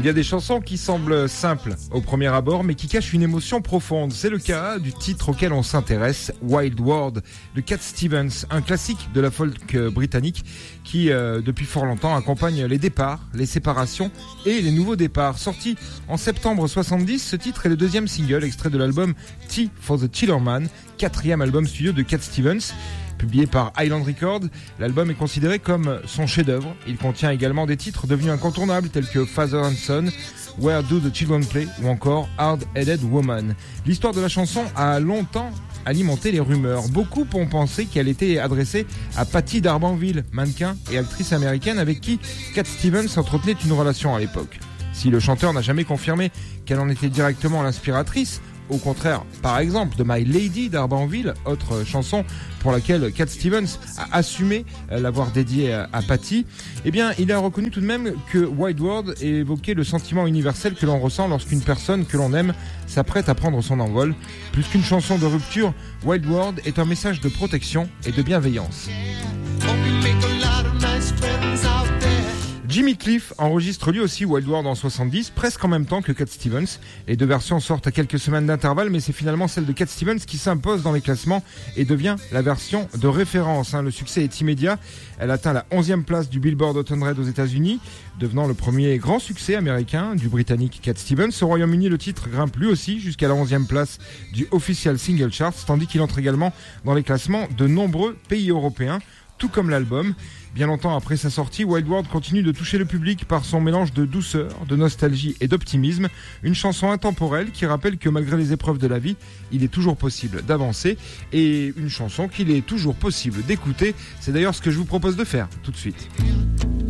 y a des chansons qui semblent simples au premier abord, mais qui cachent une émotion profonde. C'est le cas du titre auquel on s'intéresse, Wild World, de Cat Stevens, un classique de la folk britannique qui, depuis fort longtemps, accompagne les départs, les séparations et les nouveaux départs. Sorti en septembre 70, ce titre est le deuxième single extrait de l'album Tea for the Chillerman, quatrième album studio de Cat Stevens. Publié par Island Records, l'album est considéré comme son chef-d'œuvre. Il contient également des titres devenus incontournables tels que Father and Son, Where Do the Children Play ou encore Hard Headed Woman. L'histoire de la chanson a longtemps alimenté les rumeurs. Beaucoup ont pensé qu'elle était adressée à Patty d'Arbanville, mannequin et actrice américaine avec qui Cat Stevens entretenait une relation à l'époque. Si le chanteur n'a jamais confirmé qu'elle en était directement l'inspiratrice, au contraire, par exemple, de My Lady d'Arbanville, autre chanson pour laquelle Cat Stevens a assumé l'avoir dédiée à Patty, eh bien, il a reconnu tout de même que Wild World évoquait le sentiment universel que l'on ressent lorsqu'une personne que l'on aime s'apprête à prendre son envol. Plus qu'une chanson de rupture, Wild World est un message de protection et de bienveillance. Jimmy Cliff enregistre lui aussi Wild World en 70, presque en même temps que Cat Stevens. Les deux versions sortent à quelques semaines d'intervalle, mais c'est finalement celle de Cat Stevens qui s'impose dans les classements et devient la version de référence. Le succès est immédiat. Elle atteint la 11e place du Billboard Hot 100 aux États-Unis, devenant le premier grand succès américain du Britannique Cat Stevens. Au Royaume-Uni, le titre grimpe lui aussi jusqu'à la 11e place du Official Single Charts, tandis qu'il entre également dans les classements de nombreux pays européens, tout comme l'album. Bien longtemps après sa sortie, Wild World continue de toucher le public par son mélange de douceur, de nostalgie et d'optimisme. Une chanson intemporelle qui rappelle que malgré les épreuves de la vie, il est toujours possible d'avancer et une chanson qu'il est toujours possible d'écouter. C'est d'ailleurs ce que je vous propose de faire tout de suite.